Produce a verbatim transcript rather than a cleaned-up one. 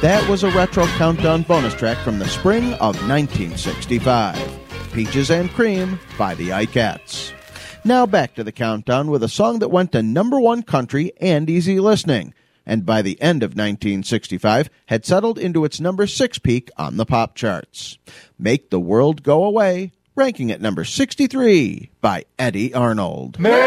That was a Retro Countdown bonus track from the spring of nineteen sixty-five. Peaches and Cream by the Ikettes. Now back to the countdown with a song that went to number one country and easy listening, and by the end of nineteen sixty-five had settled into its number six peak on the pop charts. Make the World Go Away, ranking at number sixty-three by Eddie Arnold.